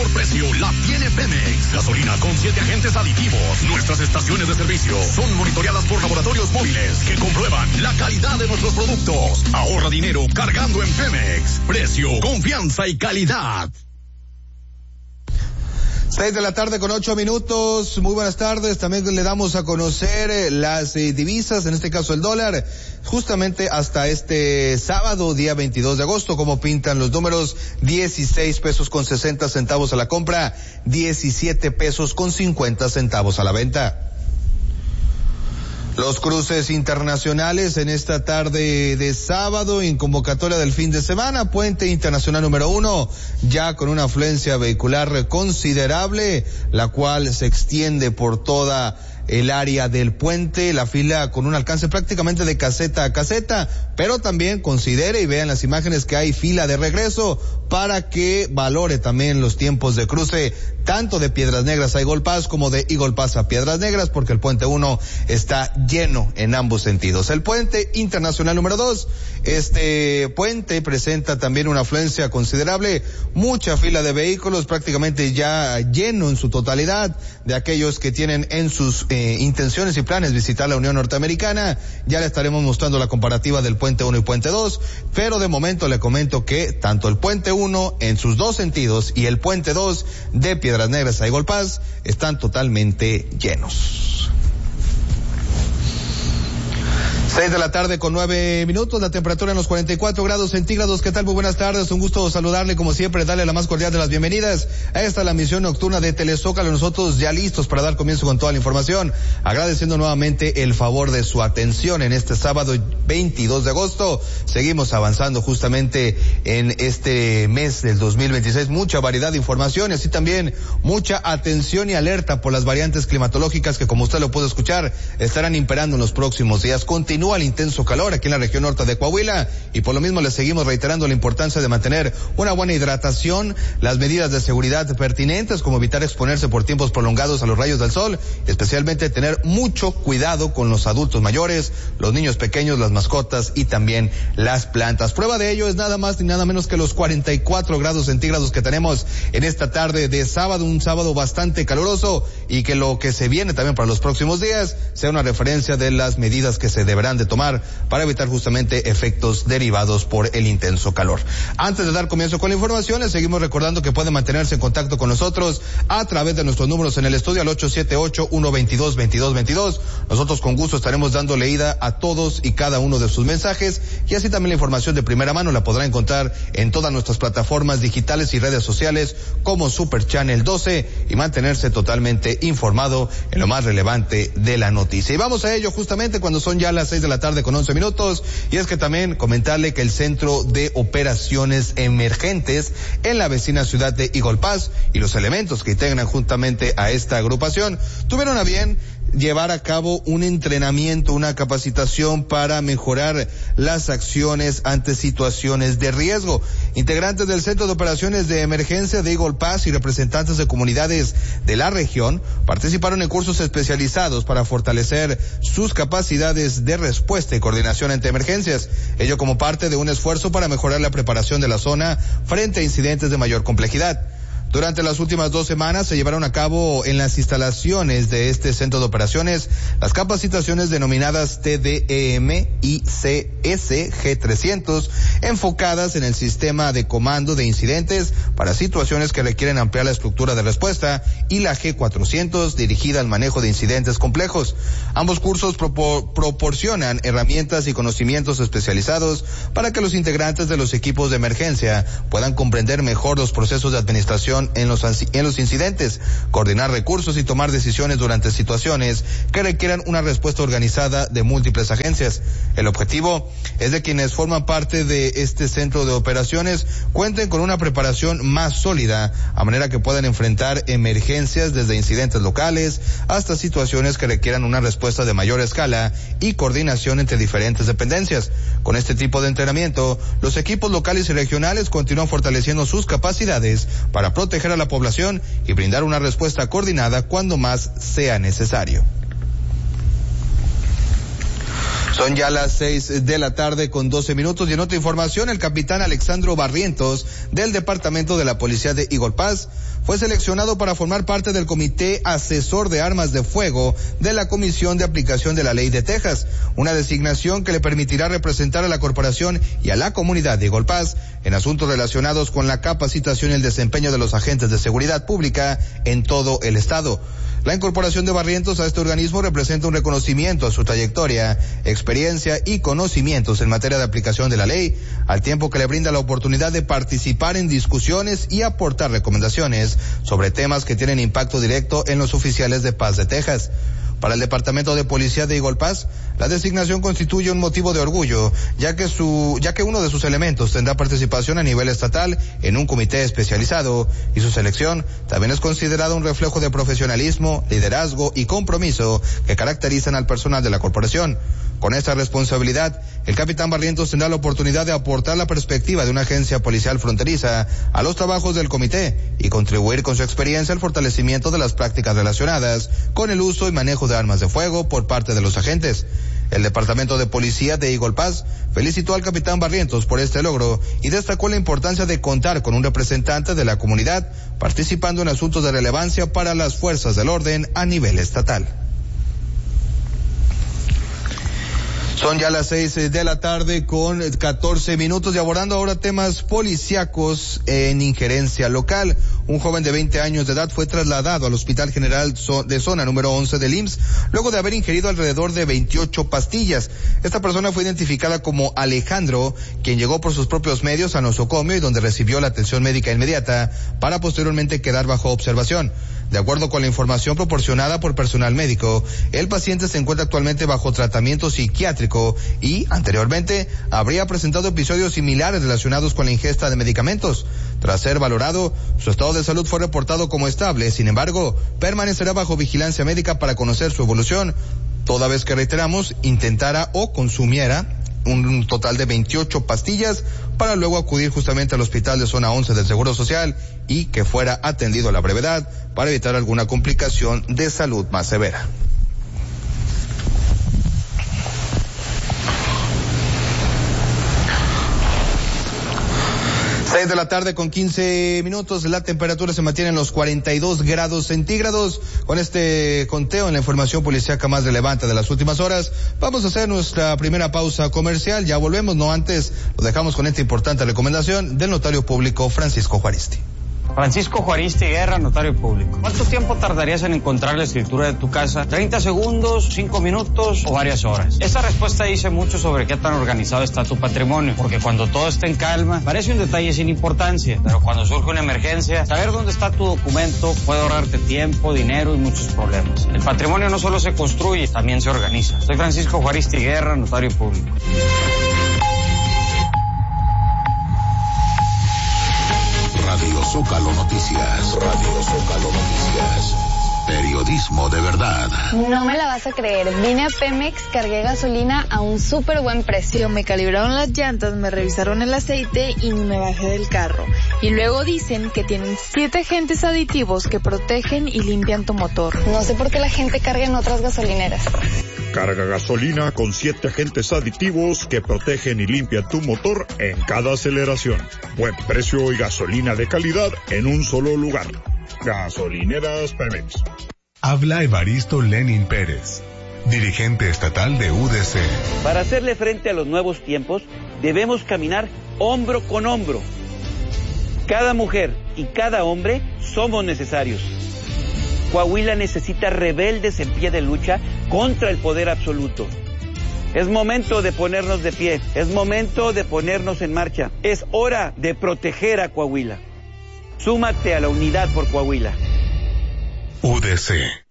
mejor precio la tiene Pemex. Gasolina con 7 agentes aditivos. Nuestras estaciones de servicio son monitoreadas por laboratorios móviles que comprueban la calidad de nuestros productos. Ahorra dinero cargando en Pemex. Precio, confianza y calidad. 6 de la tarde con 8 minutos. Muy buenas tardes. También le damos a conocer las divisas, en este caso el dólar, justamente hasta este sábado, día 22 de agosto, como pintan los números: 16 pesos con 60 centavos a la compra, 17 pesos con 50 centavos a la venta. Los cruces internacionales en esta tarde de sábado, en convocatoria del fin de semana, puente internacional número 1, ya con una afluencia vehicular considerable, la cual se extiende por toda el área del puente, la fila con un alcance prácticamente de caseta a caseta, pero también considere y vean las imágenes que hay fila de regreso para que valore también los tiempos de cruce, tanto de Piedras Negras a Eagle Pass como de Eagle Pass a Piedras Negras, porque el puente 1 está lleno en ambos sentidos. El puente internacional número 2, este puente presenta también una afluencia considerable, mucha fila de vehículos, prácticamente ya lleno en su totalidad, de aquellos que tienen en sus intenciones y planes visitar la Unión Norteamericana. Ya le estaremos mostrando la comparativa del puente 1 y puente 2, pero de momento le comento que tanto el puente 1 en sus dos sentidos y el puente 2 de Piedras Negras a Eagle Pass están totalmente llenos. 6 de la tarde con 9 minutos, la temperatura en los 44 grados centígrados. ¿Qué tal? Muy buenas tardes, un gusto saludarle, como siempre, darle la más cordial de las bienvenidas a esta la misión nocturna de Telezócalo. Nosotros ya listos para dar comienzo con toda la información, agradeciendo nuevamente el favor de su atención en este sábado 22 de agosto. Seguimos avanzando justamente en este mes del 2026, mucha variedad de información y así también mucha atención y alerta por las variantes climatológicas que, como usted lo puede escuchar, estarán imperando en los próximos días. Continúa el intenso calor aquí en la región norte de Coahuila y por lo mismo le seguimos reiterando la importancia de mantener una buena hidratación, las medidas de seguridad pertinentes como evitar exponerse por tiempos prolongados a los rayos del sol, especialmente tener mucho cuidado con los adultos mayores, los niños pequeños, las mascotas y también las plantas. Prueba de ello es nada más ni nada menos que los 44 grados centígrados que tenemos en esta tarde de sábado, un sábado bastante caluroso, y que lo que se viene también para los próximos días sea una referencia de las medidas que se deberán de tomar para evitar justamente efectos derivados por el intenso calor. Antes de dar comienzo con la información, les seguimos recordando que pueden mantenerse en contacto con nosotros a través de nuestros números en el estudio al 878-122-2222. Nosotros con gusto estaremos dando leída a todos y cada uno de sus mensajes, y así también la información de primera mano la podrá encontrar en todas nuestras plataformas digitales y redes sociales como Super Channel 12 y mantenerse totalmente informado en lo más relevante de la noticia. Y vamos a ello justamente cuando son ya las 6 de la tarde con 11 minutos, y es que también comentarle que el Centro de Operaciones Emergentes en la vecina ciudad de Eagle Pass y los elementos que integran justamente a esta agrupación tuvieron a bien llevar a cabo un entrenamiento, una capacitación para mejorar las acciones ante situaciones de riesgo. Integrantes del Centro de Operaciones de Emergencia de Eagle Pass y representantes de comunidades de la región participaron en cursos especializados para fortalecer sus capacidades de respuesta y coordinación ante emergencias, ello como parte de un esfuerzo para mejorar la preparación de la zona frente a incidentes de mayor complejidad. Durante las últimas 2 semanas se llevaron a cabo en las instalaciones de este centro de operaciones las capacitaciones denominadas TDEM y CSG300, enfocadas en el sistema de comando de incidentes para situaciones que requieren ampliar la estructura de respuesta, y la G400, dirigida al manejo de incidentes complejos. Ambos cursos proporcionan herramientas y conocimientos especializados para que los integrantes de los equipos de emergencia puedan comprender mejor los procesos de administración en los incidentes, coordinar recursos y tomar decisiones durante situaciones que requieran una respuesta organizada de múltiples agencias. El objetivo es de quienes forman parte de este centro de operaciones cuenten con una preparación más sólida, a manera que puedan enfrentar emergencias desde incidentes locales hasta situaciones que requieran una respuesta de mayor escala y coordinación entre diferentes dependencias. Con este tipo de entrenamiento, los equipos locales y regionales continúan fortaleciendo sus capacidades para proteger a la población y brindar una respuesta coordinada cuando más sea necesario. Son ya las 6 de la tarde con 12 minutos y en otra información, el capitán Alexandro Barrientos del Departamento de la Policía de Eagle Pass fue seleccionado para formar parte del Comité Asesor de Armas de Fuego de la Comisión de Aplicación de la Ley de Texas, una designación que le permitirá representar a la corporación y a la comunidad de Eagle Pass en asuntos relacionados con la capacitación y el desempeño de los agentes de seguridad pública en todo el estado. La incorporación de Barrientos a este organismo representa un reconocimiento a su trayectoria, experiencia y conocimientos en materia de aplicación de la ley, al tiempo que le brinda la oportunidad de participar en discusiones y aportar recomendaciones sobre temas que tienen impacto directo en los oficiales de paz de Texas. Para el Departamento de Policía de Eagle Pass, la designación constituye un motivo de orgullo, ya que uno de sus elementos tendrá participación a nivel estatal en un comité especializado, y su selección también es considerada un reflejo de profesionalismo, liderazgo y compromiso que caracterizan al personal de la corporación. Con esta responsabilidad, el capitán Barrientos tendrá la oportunidad de aportar la perspectiva de una agencia policial fronteriza a los trabajos del comité y contribuir con su experiencia al fortalecimiento de las prácticas relacionadas con el uso y manejo de armas de fuego por parte de los agentes. El Departamento de Policía de Eagle Pass felicitó al capitán Barrientos por este logro y destacó la importancia de contar con un representante de la comunidad participando en asuntos de relevancia para las fuerzas del orden a nivel estatal. Son ya las 6 de la tarde con 14 minutos y abordando ahora temas policíacos en injerencia local. Un joven de 20 años de edad fue trasladado al Hospital General de Zona número 11 del IMSS luego de haber ingerido alrededor de 28 pastillas. Esta persona fue identificada como Alejandro, quien llegó por sus propios medios a nosocomio y donde recibió la atención médica inmediata para posteriormente quedar bajo observación. De acuerdo con la información proporcionada por personal médico, el paciente se encuentra actualmente bajo tratamiento psiquiátrico y, anteriormente, habría presentado episodios similares relacionados con la ingesta de medicamentos. Tras ser valorado, su estado de salud fue reportado como estable, sin embargo, permanecerá bajo vigilancia médica para conocer su evolución, toda vez que, reiteramos, intentara o consumiera un total de 28 pastillas para luego acudir justamente al Hospital de Zona 11 del Seguro Social y que fuera atendido a la brevedad para evitar alguna complicación de salud más severa. 6 de la tarde con 15 minutos, la temperatura se mantiene en los 42 grados centígrados. Con este conteo en la información policíaca más relevante de las últimas horas, vamos a hacer nuestra primera pausa comercial. Ya volvemos, no antes, lo dejamos con esta importante recomendación del notario público Francisco Juaristi. Francisco Juaristi Guerra, notario público. ¿Cuánto tiempo tardarías en encontrar la escritura de tu casa? ¿30 segundos, 5 minutos o varias horas? Esta respuesta dice mucho sobre qué tan organizado está tu patrimonio, porque cuando todo está en calma, parece un detalle sin importancia, pero cuando surge una emergencia, saber dónde está tu documento puede ahorrarte tiempo, dinero y muchos problemas. El patrimonio no solo se construye, también se organiza. Soy Francisco Juaristi Guerra, notario público. Radio Zócalo Noticias. Radio Zócalo Noticias. Periodismo de verdad. No me la vas a creer. Vine a Pemex, cargué gasolina a un súper buen precio. Me calibraron las llantas, me revisaron el aceite y ni me bajé del carro. Y luego dicen que tienen 7 agentes aditivos que protegen y limpian tu motor. No sé por qué la gente carga en otras gasolineras. Carga gasolina con 7 agentes aditivos que protegen y limpian tu motor en cada aceleración. Buen precio y gasolina de calidad en un solo lugar. Gasolineras Pemex. Habla Evaristo Lenin Pérez, dirigente estatal de UDC. Para hacerle frente a los nuevos tiempos, debemos caminar hombro con hombro. Cada mujer y cada hombre somos necesarios. Coahuila necesita rebeldes en pie de lucha contra el poder absoluto. Es momento de ponernos de pie, es momento de ponernos en marcha. Es hora de proteger a Coahuila. Súmate a la unidad por Coahuila. UDC.